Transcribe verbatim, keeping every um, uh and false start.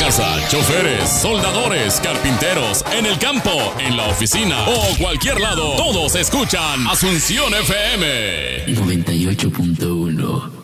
casa, choferes, soldadores, carpinteros, en el campo, en la oficina o cualquier lado, todos escuchan Asunción F M noventa y ocho punto uno.